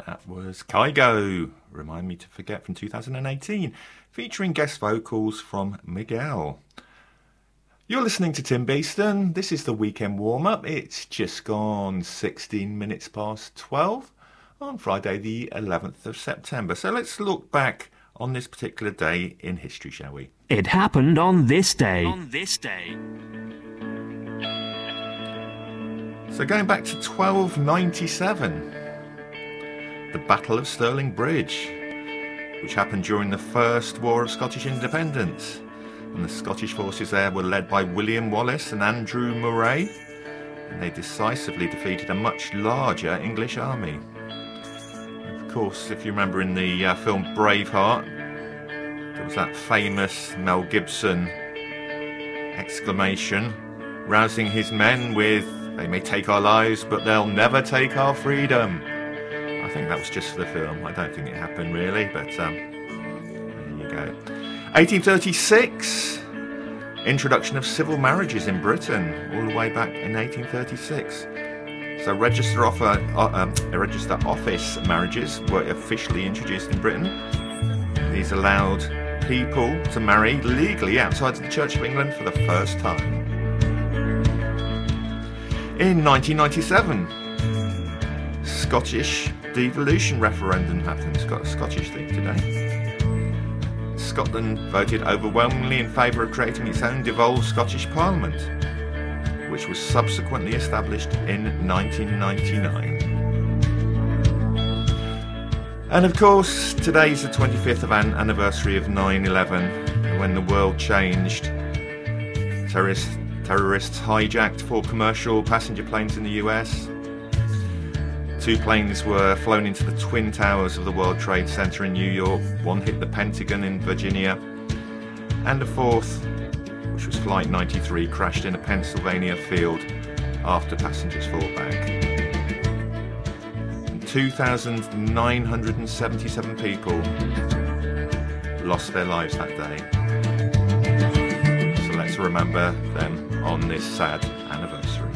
That was Kygo, Remind Me to Forget from 2018, featuring guest vocals from Miguel. You're listening to Tim Beeston. This is the weekend warm-up. It's just gone 16 minutes past 12 on Friday the 11th of September. So let's look back on this particular day in history, shall we? It happened on this day. So going back to 1297, the Battle of Stirling Bridge, which happened during the First War of Scottish Independence. And the Scottish forces there were led by William Wallace and Andrew Murray, and they decisively defeated a much larger English army. Of course, if you remember in the film Braveheart, there was that famous Mel Gibson exclamation, rousing his men with, "They may take our lives, but they'll never take our freedom." I think that was just for the film. I don't think it happened really, but there you go. 1836, introduction of civil marriages in Britain, all the way back in 1836. So register office marriages were officially introduced in Britain. These allowed people to marry legally outside the Church of England for the first time. In 1997, Scottish devolution referendum happened. It's got a Scottish thing today. Scotland voted overwhelmingly in favour of creating its own devolved Scottish Parliament, which was subsequently established in 1999. And of course, today's the 25th anniversary of 9/11, when the world changed. Terrorists hijacked 4 commercial passenger planes in the US. 2 planes were flown into the Twin Towers of the World Trade Center in New York. 1 hit the Pentagon in Virginia. And a 4th, which was Flight 93, crashed in a Pennsylvania field after passengers fought back. 2,977 people lost their lives that day. So let's remember them on this sad